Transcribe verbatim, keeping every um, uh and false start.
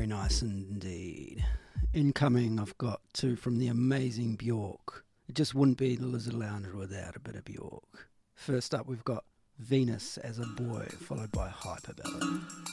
nice indeed. Incoming, I've got two from the amazing Bjork. It just wouldn't be the Lizard Lounge without a bit of Bjork. First up, we've got Venus as a Boy, followed by Hyperbellum.